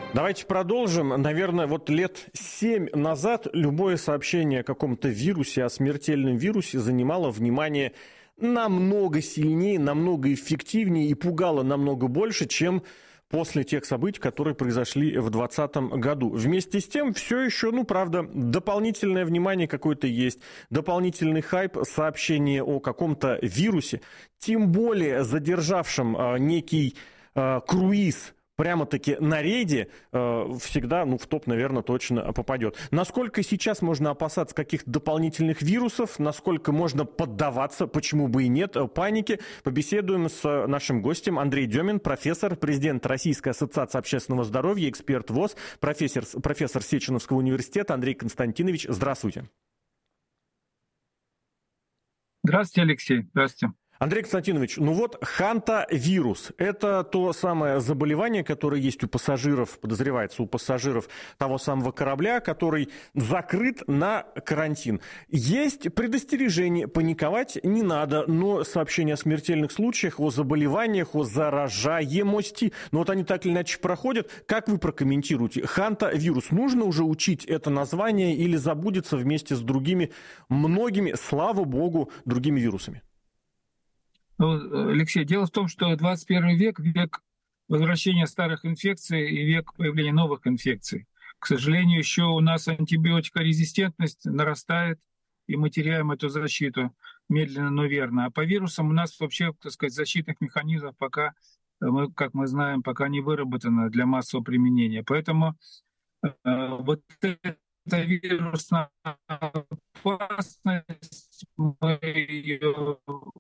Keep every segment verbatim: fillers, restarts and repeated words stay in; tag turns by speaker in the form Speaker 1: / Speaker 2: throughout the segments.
Speaker 1: Давайте продолжим. Наверное, вот лет семь назад любое сообщение о каком-то вирусе, о смертельном вирусе занимало внимание намного сильнее, намного эффективнее и пугало намного больше, чем после тех событий, которые произошли в двадцатом году. Вместе с тем, все еще, ну, правда, дополнительное внимание какое-то есть, дополнительный хайп, сообщение о каком-то вирусе, тем более задержавшем э, некий э, круиз прямо-таки на рейде, э, всегда, ну, в топ, наверное, точно попадет. Насколько сейчас можно опасаться каких-то дополнительных вирусов, насколько можно поддаваться, почему бы и нет, панике, побеседуем с нашим гостем. Андрей Демин, профессор, президент Российской ассоциации общественного здоровья, эксперт ВОЗ, профессор, профессор Сеченовского университета. Андрей Константинович, здравствуйте.
Speaker 2: Здравствуйте, Алексей. Здравствуйте.
Speaker 1: Андрей Константинович, ну вот хантавирус – это то самое заболевание, которое есть у пассажиров, подозревается у пассажиров того самого корабля, который закрыт на карантин. Есть предостережение, паниковать не надо, но сообщения о смертельных случаях, о заболеваниях, о заражаемости, но вот они так или иначе проходят. Как вы прокомментируете? Хантавирус, нужно уже учить это название или забудется вместе с другими многими, слава богу, другими вирусами?
Speaker 2: Ну, Алексей, дело в том, что двадцать первый век – век возвращения старых инфекций и век появления новых инфекций. К сожалению, еще у нас антибиотикорезистентность нарастает, и мы теряем эту защиту медленно, но верно. А по вирусам у нас вообще, так сказать, защитных механизмов пока, мы, как мы знаем, пока не выработано для массового применения. Поэтому э, вот эта вирусная опасность, мы ее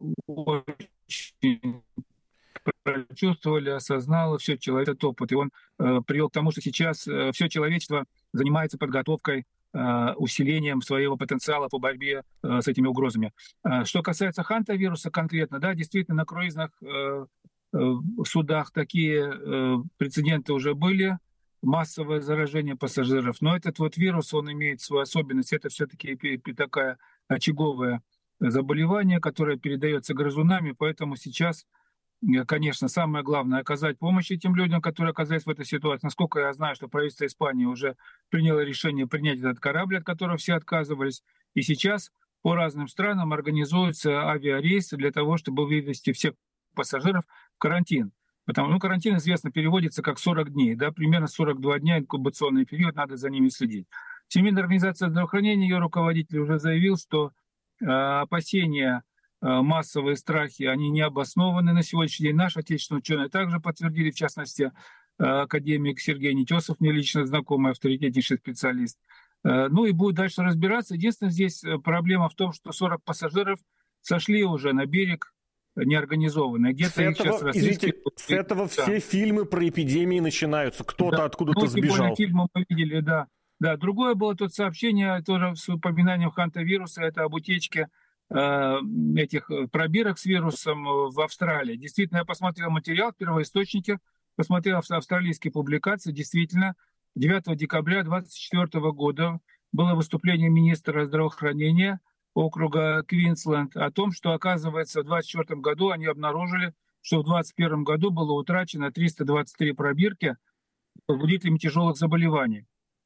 Speaker 2: очень прочувствовали, осознало, все человек, этот опыт. И он э, привел к тому, что сейчас э, все человечество занимается подготовкой, э, усилением своего потенциала по борьбе э, с этими угрозами. Э, что касается хантавируса конкретно, да, действительно, на круизных э, э, судах такие э, прецеденты уже были, массовое заражение пассажиров. Но этот вот вирус, он имеет свою особенность. Это все-таки такая очаговое заболевание, которое передается грызунами, поэтому сейчас, конечно, самое главное — оказать помощь этим людям, которые оказались в этой ситуации. Насколько я знаю, что правительство Испании уже приняло решение принять этот корабль, от которого все отказывались, и сейчас по разным странам организуются авиарейсы для того, чтобы вывести всех пассажиров в карантин. Потому что ну, карантин, известно, переводится как сорок дней, да, примерно сорок два дня инкубационный период, надо за ними следить. Всемирная организация здравоохранения, ее руководитель уже заявил, что э, опасения, э, массовые страхи, они не обоснованы на сегодняшний день. Наши отечественные ученые также подтвердили, в частности, э, академик Сергей Нетесов, мне лично знакомый, авторитетнейший специалист. Э, ну и будет дальше разбираться. Единственное, здесь проблема в том, что сорок пассажиров сошли уже на берег, неорганизованные. Где-то
Speaker 1: с этого, извините, с этого да. все фильмы про эпидемии начинаются. Кто-то да. откуда-то ну, сбежал.
Speaker 2: Фильмы мы видели, да. Да. Другое было тут сообщение, тоже с упоминанием хантавируса, это об утечке э, этих пробирок с вирусом в Австралии. Действительно, я посмотрел материал, первоисточники, посмотрел австралийские публикации. Действительно, девятого декабря две тысячи двадцать четвёртого года было выступление министра здравоохранения округа Квинсленд о том, что, оказывается, в две тысячи двадцать четвёртом году они обнаружили, что в две тысячи двадцать первом году было утрачено триста двадцать три пробирки возбудителями тяжелых заболеваний.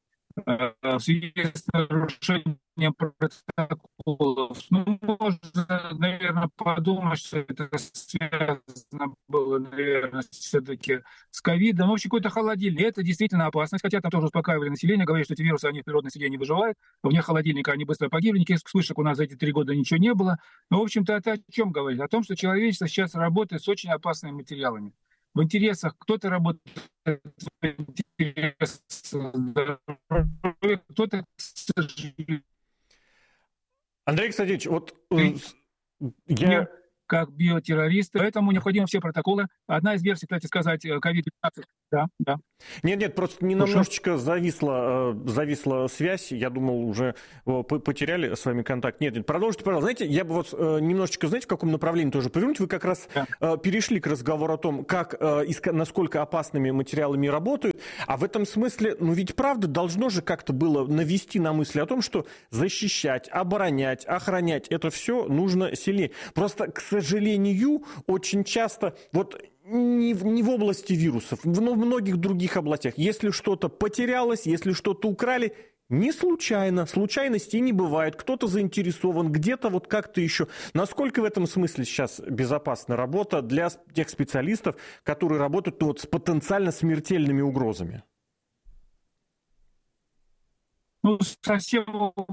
Speaker 2: В связи с нарушением протоколов, ну, можно, наверное, подумать, что это связано было, наверное, все-таки с ковидом. В общем, какой-то холодильник. Это действительно опасность, хотя там тоже успокаивали население, говорили, что эти вирусы, они в природной среде не выживают, вне холодильника они быстро погибли, никаких вспышек у нас за эти три года ничего не было. Но, в общем-то, это о чем говорить? О том, что человечество сейчас работает с очень опасными материалами. В интересах кто-то работает в интересах кто-то, к сожалению.
Speaker 1: Андрей Константинович, вот я...
Speaker 2: как биотеррористы, поэтому необходимы все протоколы. Одна из версий, кстати сказать, ковид пятнадцать. Да, да.
Speaker 1: Нет, нет, просто не немножечко зависла, зависла связь. Я думал, уже потеряли с вами контакт. Нет, нет, продолжите, пожалуйста. Знаете, я бы вот немножечко, знаете, в каком направлении тоже повернуть. Вы как раз да. перешли к разговору о том, как, насколько опасными материалами работают. А в этом смысле, ну ведь правда, должно же как-то было навести на мысли о том, что защищать, оборонять, охранять, это все нужно сильнее. Просто, к сожалению, очень часто, вот не в, не в области вирусов, но в многих других областях. Если что-то потерялось, если что-то украли, не случайно, случайностей не бывает. Кто-то заинтересован, где-то вот как-то еще. Насколько в этом смысле сейчас безопасна работа для тех специалистов, которые работают ну, вот, с потенциально смертельными угрозами?
Speaker 2: Ну, совсем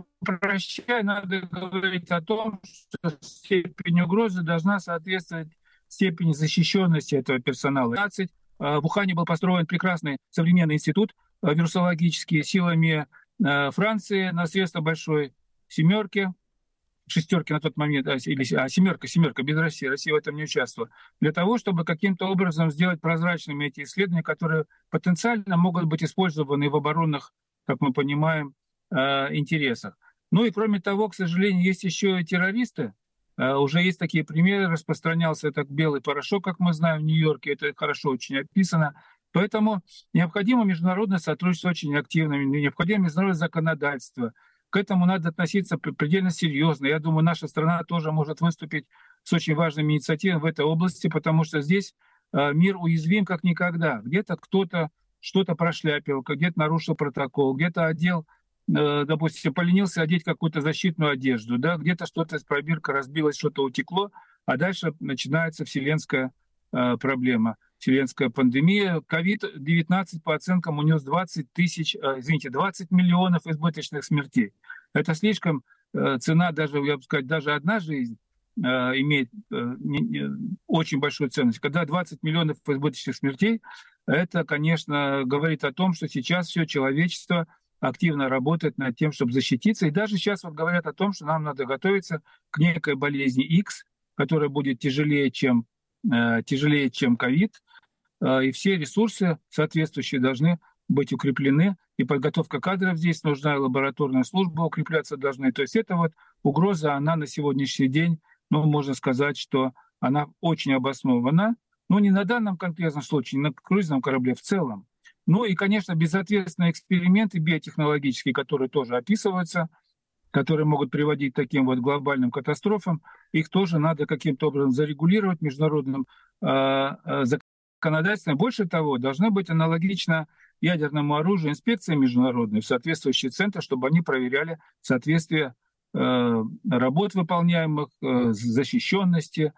Speaker 2: упрощая, надо говорить о том, что степень угрозы должна соответствовать степени защищенности этого персонала. В Ухане был построен прекрасный современный институт вирусологический силами Франции на средства большой семерки, шестерки на тот момент, или а, семерка, семерка без России, Россия в этом не участвовала, для того, чтобы каким-то образом сделать прозрачными эти исследования, которые потенциально могут быть использованы в оборонных, как мы понимаем, интересах. Ну и кроме того, к сожалению, есть еще и террористы. Уже есть такие примеры, распространялся так белый порошок, как мы знаем, в Нью-Йорке, это хорошо очень описано. Поэтому необходимо международное сотрудничество очень активно, необходимо международное законодательство. К этому надо относиться предельно серьезно. Я думаю, наша страна тоже может выступить с очень важными инициативами в этой области, потому что здесь мир уязвим как никогда. Где-то кто-то что-то прошляпил, где-то нарушил протокол, где-то одел, допустим, поленился одеть какую-то защитную одежду, да, где-то что-то из пробирка разбилось, что-то утекло, а дальше начинается вселенская э, проблема, вселенская пандемия. ковид девятнадцать по оценкам унес двадцать тысяч, э, извините, двадцать миллионов избыточных смертей. Это слишком э, цена, даже, я бы сказать, даже одна жизнь э, имеет э, не, очень большую ценность. Когда двадцать миллионов избыточных смертей, это, конечно, говорит о том, что сейчас все человечество активно работает над тем, чтобы защититься. И даже сейчас вот говорят о том, что нам надо готовиться к некой болезни X, которая будет тяжелее, чем э, тяжелее, чем ковид. Э, и все ресурсы соответствующие должны быть укреплены. И подготовка кадров здесь нужна, и лабораторная служба укрепляться должны. То есть это вот угроза, она на сегодняшний день, ну, можно сказать, что она очень обоснована. Но не на данном конкретном случае, не на круизном корабле в целом. Ну и, конечно, безответственные эксперименты биотехнологические, которые тоже описываются, которые могут приводить к таким вот глобальным катастрофам, их тоже надо каким-то образом зарегулировать международным э, законодательством. Больше того, должны быть аналогично ядерному оружию инспекции международной в соответствующие центры, чтобы они проверяли соответствие э, работ выполняемых, э, защищенности,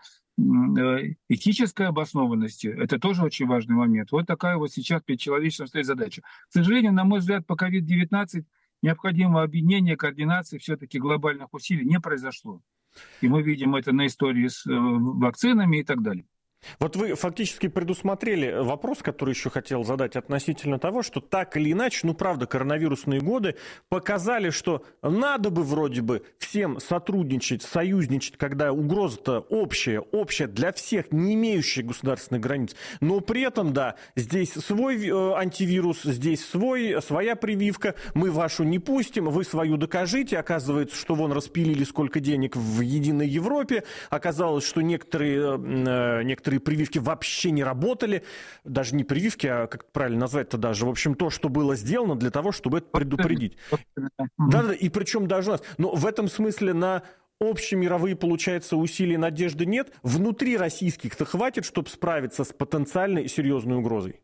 Speaker 2: этической обоснованности. Это тоже очень важный момент. Вот такая вот сейчас перед человечеством стоит задача. К сожалению, на мой взгляд, по ковид девятнадцать необходимое объединение, координации все-таки глобальных усилий не произошло. И мы видим это на истории с вакцинами и так далее.
Speaker 1: Вот вы фактически предусмотрели вопрос, который еще хотел задать относительно того, что так или иначе, ну правда, коронавирусные годы показали, что надо бы вроде бы всем сотрудничать, союзничать, когда угроза-то общая, общая для всех, не имеющая государственных границ. Но при этом, да, здесь свой э, антивирус, здесь свой, своя прививка, мы вашу не пустим, вы свою докажите. Оказывается, что вон распилили сколько денег в Единой Европе, оказалось, что некоторые, э, некоторые прививки вообще не работали, даже не прививки, а как правильно назвать-то даже, в общем, то, что было сделано для того, чтобы это предупредить. Да-да, и причем даже у нас. Но в этом смысле на общемировые, получается, усилия надежды нет. Внутри российских-то хватит, чтобы справиться с потенциальной серьезной угрозой?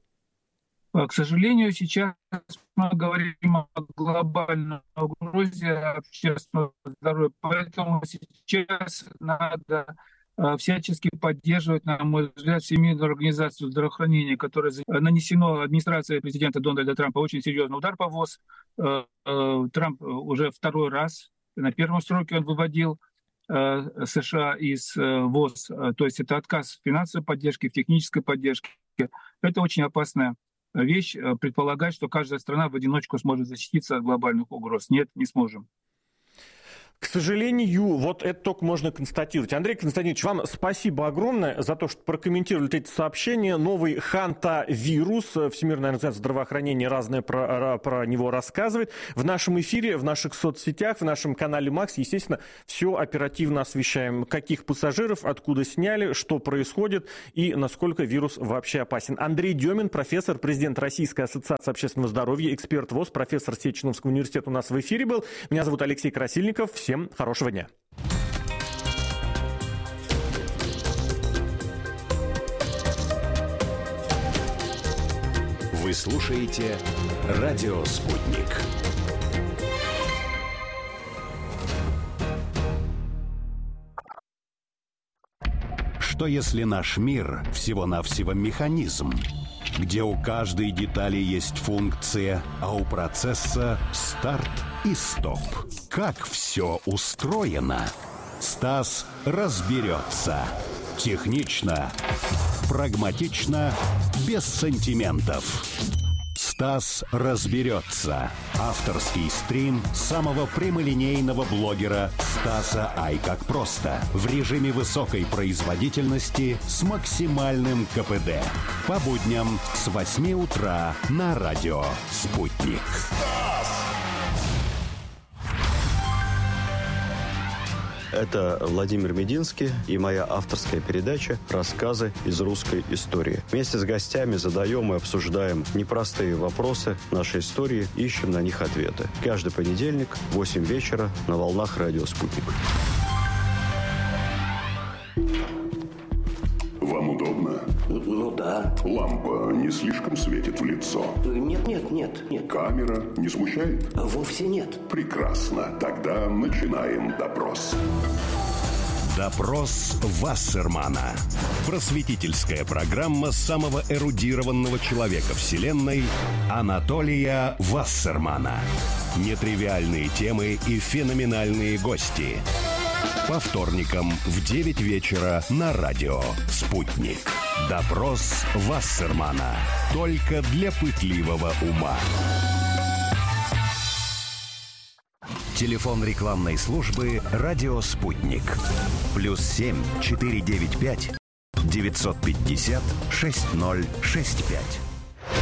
Speaker 2: К сожалению, сейчас мы говорим о глобальной угрозе общественного здоровья, поэтому сейчас надо всячески поддерживать, на мой взгляд, Всемирную организацию здравоохранения, которая нанесено администрацией президента Дональда Трампа очень серьезный удар по ВОЗ. Трамп уже второй раз, на первом сроке он выводил США из ВОЗ, то есть это отказ в финансовой поддержке, в технической поддержке. Это очень опасная вещь, предполагать, что каждая страна в одиночку сможет защититься от глобальных угроз. Нет, не сможем.
Speaker 1: К сожалению, вот это только можно констатировать. Андрей Константинович, вам спасибо огромное за то, что прокомментировали эти сообщения. Новый хантавирус, Всемирная организация здравоохранения разное про, про него рассказывает. В нашем эфире, в наших соцсетях, в нашем канале Макс, естественно, все оперативно освещаем. Каких пассажиров, откуда сняли, что происходит и насколько вирус вообще опасен. Андрей Демин, профессор, президент Российской ассоциации общественного здоровья, эксперт ВОЗ, профессор Сеченовского университета у нас в эфире был. Меня зовут Алексей Красильников. Всем хорошего дня.
Speaker 3: Вы слушаете «Радио Спутник». Что если наш мир всего-навсего механизм, где у каждой детали есть функция, а у процесса старт и стоп? Как все устроено? Стас разберется. Технично, прагматично, без сантиментов. Стас разберется. Авторский стрим самого прямолинейного блогера Стаса Ай как просто. В режиме высокой производительности с максимальным ка пэ дэ. По будням с восьми утра на радио «Спутник».
Speaker 4: Это Владимир Мединский и моя авторская передача «Рассказы из русской истории». Вместе с гостями задаем и обсуждаем непростые вопросы нашей истории, ищем на них ответы. Каждый понедельник в восемь вечера на волнах радио «Спутник».
Speaker 5: Вам удобно?
Speaker 6: Ну да.
Speaker 5: Лампа не слишком светит в лицо?
Speaker 6: Нет, нет, нет, нет.
Speaker 5: Камера не смущает?
Speaker 6: Вовсе нет.
Speaker 5: Прекрасно. Тогда начинаем допрос.
Speaker 3: Допрос Вассермана. Просветительская программа самого эрудированного человека Вселенной Анатолия Вассермана. Нетривиальные темы и феноменальные гости. По вторникам в девять вечера на радио «Спутник». Допрос Вассермана. Только для пытливого ума. Телефон рекламной службы «Радио Спутник». Плюс семь четыре девять пять девятьсот пятьдесят шесть ноль шесть пять.